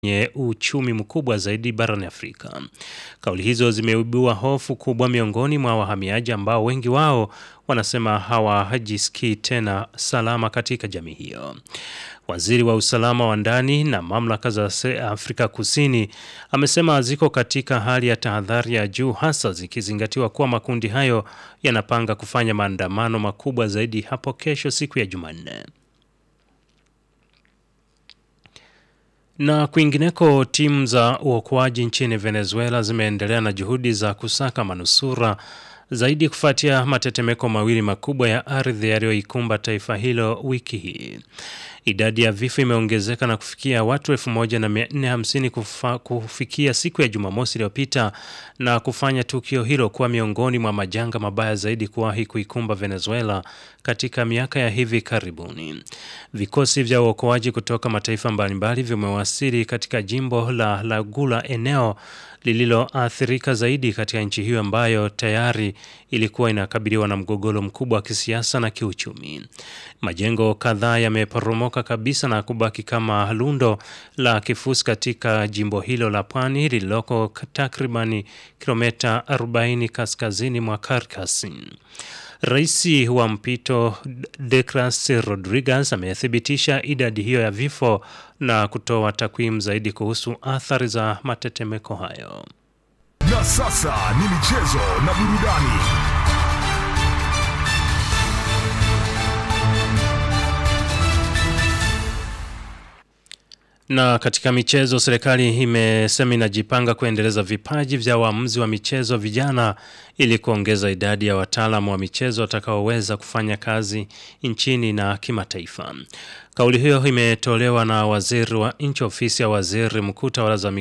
yenye uchumi mkubwa zaidi barani Afrika. Kauli hizo zimeibua hofu kubwa miongoni mwa wahamiaji ambao wengi wao wanasema hawajisikii tena salama katika jamii hiyo. Waziri wa usalama wa ndani na mamlaka za Afrika Kusini amesema ziko katika hali ya tahadhari ya juu, hasa zikizingatiwa kuwa makundi hayo yanapanga kufanya maandamano makubwa zaidi hapo kesho siku ya Jumanne. Na kwingineko, timu za uokoaji nchini Venezuela zimeendelea na juhudi za kusaka manusura zaidi kufuatia matetemeko mawili makubwa ya ardhi yaliyoikumba taifa hilo wiki hii. Idadi ya vifo imeongezeka na kufikia watu 1450 kufikia siku ya Jumamosi iliyopita, na kufanya tukio hilo kuwa miongoni mwa majanga mabaya zaidi kuwahi kuikumba Venezuela katika miaka ya hivi karibuni. Vikosi vya uokoaji kutoka mataifa mbalimbali vimewasili katika jimbo la La Gula, eneo lililoathirika zaidi katika nchi hiyo ambayo tayari ilikuwa inakabiliwa na mgogoro mkubwa wa kisiasa na kiuchumi. Majengo kadhaa yameporomoka kabisa na kubaki kama lundo la kifusi katika jimbo hilo la pwani lililoko takribani kilomita 40 kaskazini mwa Caracas. Rais wa mpito Delcy Rodriguez amethibitisha idadi hiyo ya vifo na kutoa takwimu zaidi kuhusu athari za matetemeko hayo. Na sasa ni michezo na burudani. Na katika michezo, serikali imesema inajipanga kuendeleza vipaji vya waamuzi wa michezo vijana ili kuongeza idadi ya wataalamu wa michezo watakaoweza kufanya kazi nchini na kimataifa. Kauli hiyo imetolewa na waziri wa nchi ofisi ya waziri mkuu tawala za